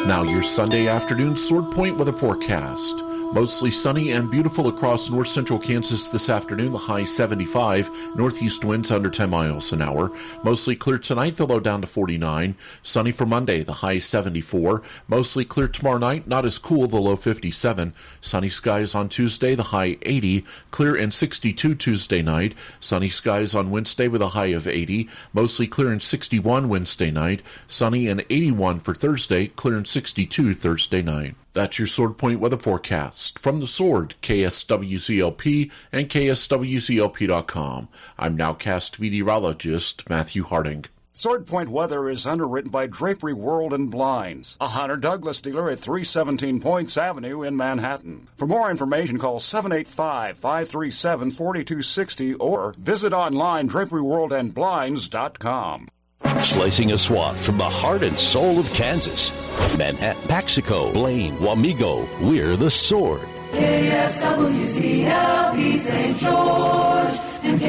Now your Sunday afternoon Sword Point weather forecast. Mostly sunny and beautiful across north central Kansas this afternoon, the high 75. Northeast winds under 10 miles an hour. Mostly clear tonight, the low down to 49. Sunny for Monday, the high 74. Mostly clear tomorrow night, not as cool, the low 57. Sunny skies on Tuesday, the high 80. Clear and 62 Tuesday night. Sunny skies on Wednesday with a high of 80. Mostly clear and 61 Wednesday night. Sunny and 81 for Thursday. Clear and 62 Thursday night. That's your Sword Point weather forecast. From the Sword, KSWCLP and KSWCLP.com. I'm nowcast meteorologist Matthew Harding. Sword Point weather is underwritten by Drapery World and Blinds, a Hunter Douglas dealer at 317 Points Avenue in Manhattan. For more information, call 785-537-4260 or visit online draperyworldandblinds.com. Slicing a swath from the heart and soul of Kansas. Manhattan, Paxico, Blaine, Wamego, we're the Sword. KSWCLP St. George and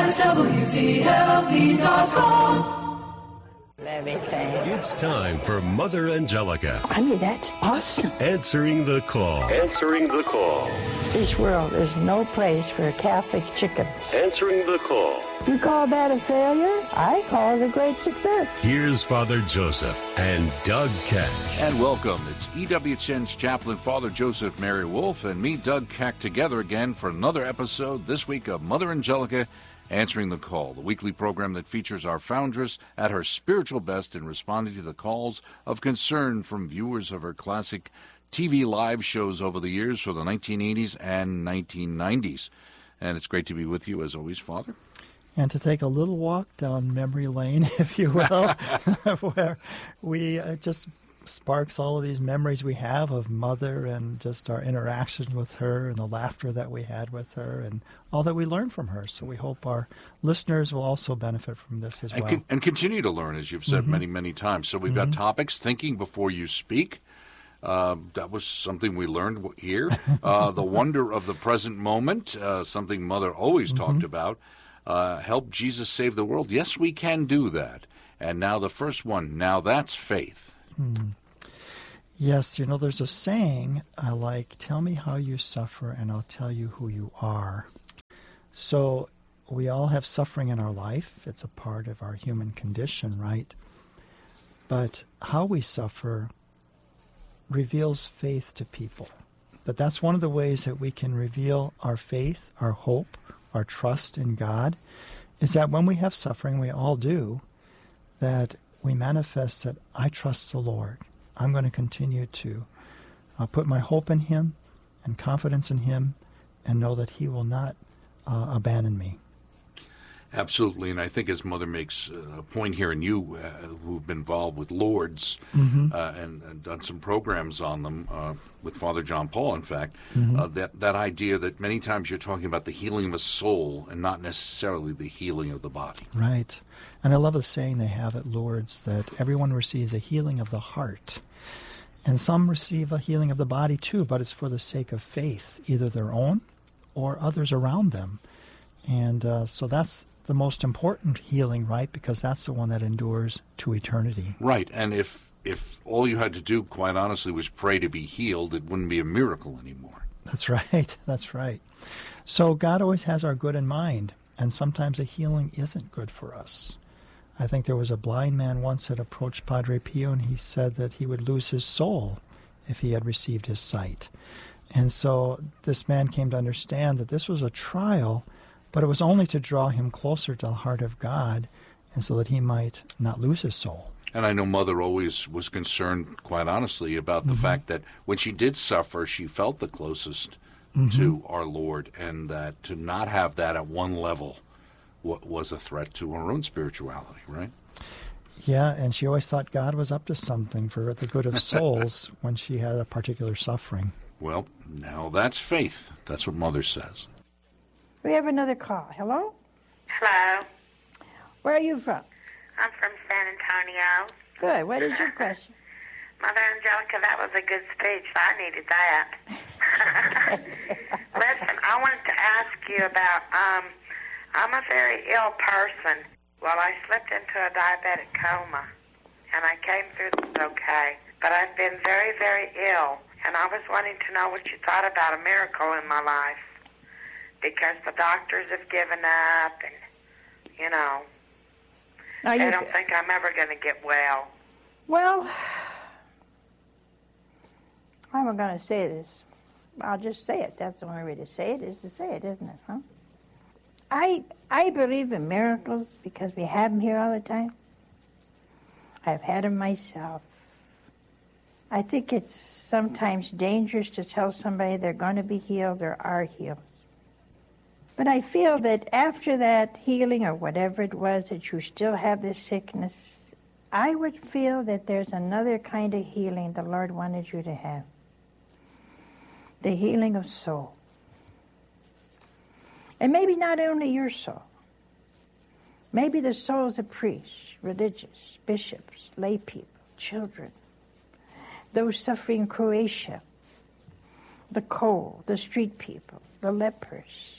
KSWCLP.com. Everything. It's time for Mother Angelica. I mean, that's awesome. Answering the call. Answering the call. This world is no place for Catholic chickens. Answering the call. You call that a failure? I call it a great success. Here's Father Joseph and Doug Keck. And welcome. It's EWTN's chaplain, Father Joseph Mary Wolf, and me, Doug Keck, together again for another episode this week of Mother Angelica, Answering the Call, the weekly program that features our foundress at her spiritual best in responding to the calls of concern from viewers of her classic TV live shows over the years for the 1980s and 1990s. And it's great to be with you, as always, Father. And to take a little walk down memory lane, if you will, where we just sparks all of these memories we have of Mother and just our interactions with her and the laughter that we had with her and all that we learned from her. So we hope our listeners will also benefit from this as well. And continue to learn, as you've said many, many times. So we've got topics, thinking before you speak. That was something we learned here. The wonder of the present moment, something Mother always talked about. Help Jesus save the world. Yes, we can do that. And now the first one, now that's faith. Yes, you know, there's a saying I like, tell me how you suffer and I'll tell you who you are. So we all have suffering in our life. It's a part of our human condition, right? But how we suffer reveals faith to people. But that's one of the ways that we can reveal our faith, our hope, our trust in God, is that when we have suffering, we all do, that we manifest that I trust the Lord. I'm going to continue to put my hope in Him and confidence in Him and know that He will not abandon me. Absolutely, and I think as Mother makes a point here, and you who've been involved with Lourdes and done some programs on them with Father John Paul, in fact, that idea that many times you're talking about the healing of a soul and not necessarily the healing of the body. Right. And I love the saying they have at Lourdes that everyone receives a healing of the heart. And some receive a healing of the body too, but it's for the sake of faith, either their own or others around them. And so that's the most important healing, right? Because that's the one that endures to eternity. Right. And if all you had to do, quite honestly, was pray to be healed, it wouldn't be a miracle anymore. That's right. That's right. So God always has our good in mind, and sometimes a healing isn't good for us. I think there was a blind man once that approached Padre Pio, and he said that he would lose his soul if he had received his sight. And so this man came to understand that this was a trial, but it was only to draw him closer to the heart of God and so that he might not lose his soul. And I know Mother always was concerned, quite honestly, about the fact that when she did suffer, she felt the closest to our Lord, and that to not have that at one level was a threat to her own spirituality, right? Yeah, and she always thought God was up to something for the good of souls when she had a particular suffering. Well, now that's faith. That's what Mother says. We have another call. Hello? Hello. Where are you from? I'm from San Antonio. Good. What is your question? Mother Angelica, that was a good speech. I needed that. Listen, I wanted to ask you about, I'm a very ill person. Well, I slipped into a diabetic coma. and I came through this okay. But I've been very, very ill, and I was wanting to know what you thought about a miracle in my life, because the doctors have given up, and, you know, they don't think I'm ever going to get well. Well, I'm going to say this. I'll just say it. That's the only way to say it, is to say it, isn't it, huh? I believe in miracles because we have them here all the time. I've had them myself. I think it's sometimes dangerous to tell somebody they're going to be healed or are healed. But I feel that after that healing or whatever it was, that you still have this sickness, I would feel that there's another kind of healing the Lord wanted you to have. The healing of soul. And maybe not only your soul. Maybe the souls of priests, religious, bishops, lay people, children, those suffering in Croatia, the cold, the street people, the lepers.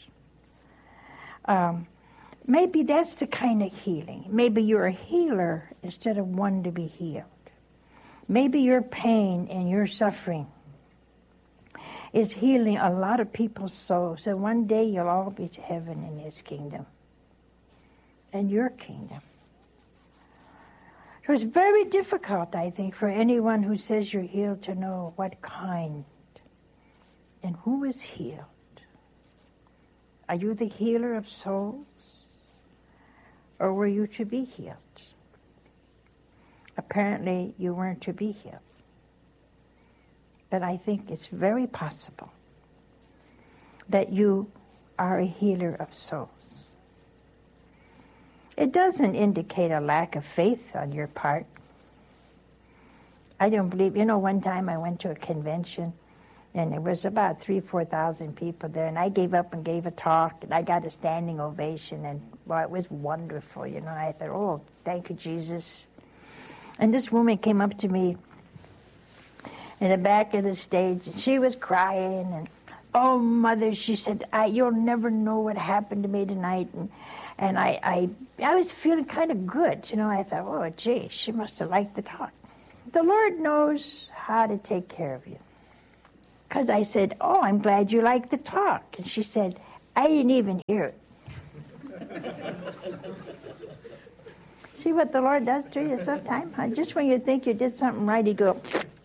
Maybe that's the kind of healing. Maybe you're a healer instead of one to be healed. Maybe your pain and your suffering is healing a lot of people's souls. So one day you'll all be to heaven in His kingdom and your kingdom. So it's very difficult, I think, for anyone who says you're healed to know what kind and who is healed. Are you the healer of souls? Or were you to be healed? Apparently, you weren't to be healed. But I think it's very possible that you are a healer of souls. It doesn't indicate a lack of faith on your part. I don't believe, one time I went to a convention, and there was about 3,000-4,000 people there, and I gave up and gave a talk, and I got a standing ovation, and well, it was wonderful, I thought, oh, thank you, Jesus. And this woman came up to me in the back of the stage, and she was crying, and, oh, Mother, she said, you'll never know what happened to me tonight, and I was feeling kind of good, I thought, oh, gee, she must have liked the talk. The Lord knows how to take care of you. Because I said, oh, I'm glad you liked the talk. And she said, I didn't even hear it. See what the Lord does to you sometimes? Just when you think you did something right, He'd go.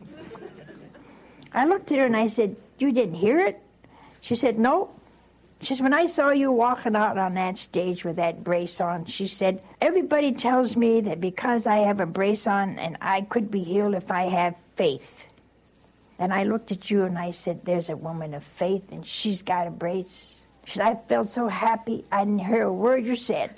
I looked at her and I said, you didn't hear it? She said, no. She said, when I saw you walking out on that stage with that brace on, she said, everybody tells me that because I have a brace on and I could be healed if I have faith. And I looked at you and I said, there's a woman of faith and she's got a brace. She said, I felt so happy I didn't hear a word you said.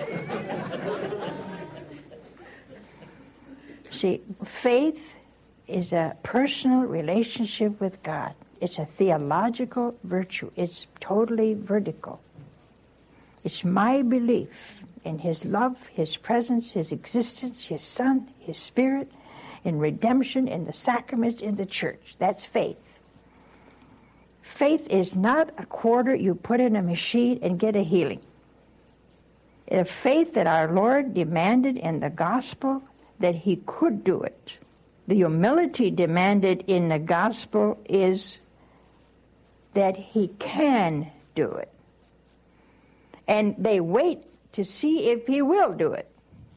See, faith is a personal relationship with God. It's a theological virtue. It's totally vertical. It's my belief in His love, His presence, His existence, His Son, His Spirit, in redemption, in the sacraments, in the church. That's faith. Faith is not a quarter you put in a machine and get a healing. The faith that our Lord demanded in the gospel that He could do it. The humility demanded in the gospel is that He can do it. And they wait to see if He will do it.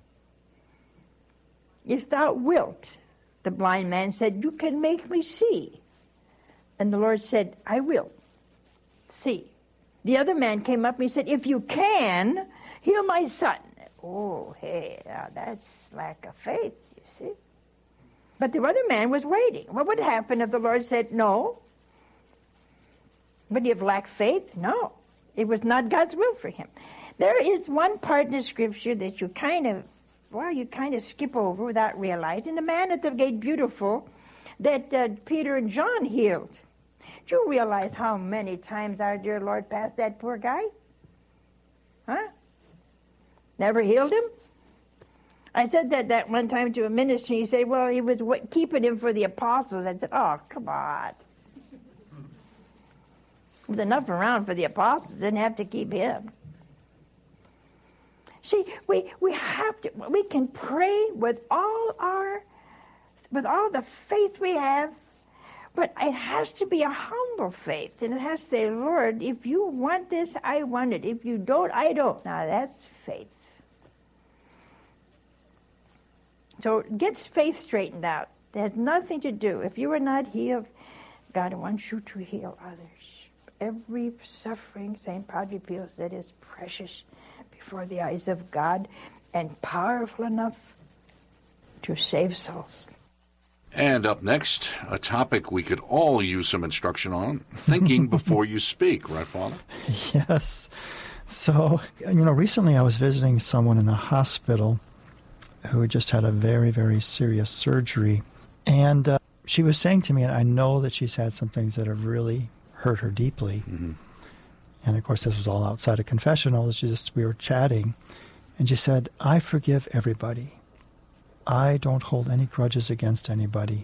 If thou wilt, the blind man said, you can make me see. And the Lord said, I will see. The other man came up and he said, if you can, heal my son. Oh, hey, now that's lack of faith, you see. But the other man was waiting. What would happen if the Lord said no? Would he have lacked faith? No. It was not God's will for him. There is one part in the scripture that you kind of skip over without realizing. The man at the gate, beautiful, that Peter and John healed. Do you realize how many times our dear Lord passed that poor guy? Huh? Never healed him? I said that one time to a minister. He said, well, he was keeping him for the apostles. I said, oh, come on. There was enough around for the apostles. Didn't have to keep him. See, we have to. We can pray with all the faith we have, but it has to be a humble faith, and it has to say, Lord, if you want this, I want it. If you don't, I don't. Now that's faith. So get faith straightened out. It has nothing to do. If you are not healed, God wants you to heal others. Every suffering, St. Padre Pio said, is precious before the eyes of God and powerful enough to save souls. And up next, a topic we could all use some instruction on, thinking before you speak, right, Father? Yes. So, recently I was visiting someone in the hospital who just had a very, very serious surgery. And she was saying to me, and I know that she's had some things that have really hurt her deeply. Mm-hmm. And of course, this was all outside of confessional. We were chatting. And she said, I forgive everybody. I don't hold any grudges against anybody.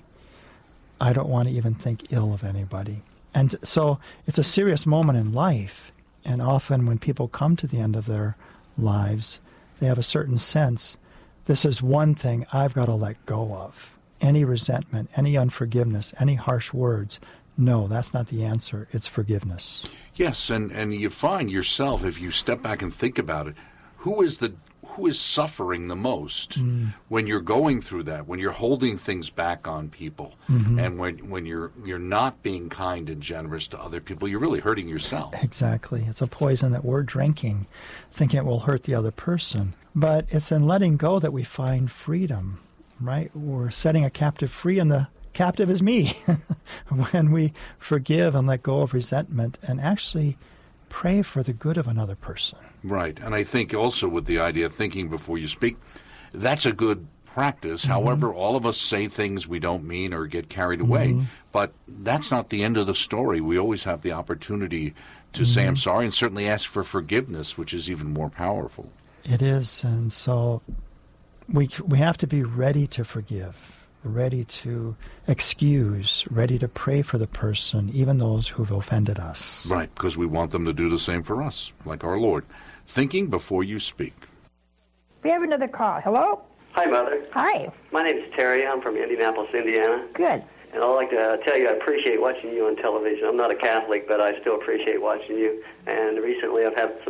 I don't want to even think ill of anybody. And so it's a serious moment in life. And often when people come to the end of their lives, they have a certain sense, this is one thing I've got to let go of. Any resentment, any unforgiveness, any harsh words. No, that's not the answer. It's forgiveness. Yes, and you find yourself, if you step back and think about it, who is suffering the most when you're going through that, when you're holding things back on people, and when you're not being kind and generous to other people, you're really hurting yourself. Exactly. It's a poison that we're drinking, thinking it will hurt the other person. But it's in letting go that we find freedom, right? We're setting a captive free, and the captive is me. When we forgive and let go of resentment and actually pray for the good of another person. Right. And I think also with the idea of thinking before you speak, that's a good practice. However, all of us say things we don't mean or get carried away. But that's not the end of the story. We always have the opportunity to say I'm sorry and certainly ask for forgiveness, which is even more powerful. It is. And so we have to be ready to forgive, ready to excuse, ready to pray for the person, even those who've offended us. Right, because we want them to do the same for us, like our Lord. Thinking before you speak. We have another call. Hello? Hi, Mother. Hi. My name is Terry. I'm from Indianapolis, Indiana. Good. And I'd like to tell you I appreciate watching you on television. I'm not a Catholic, but I still appreciate watching you. And recently I've had some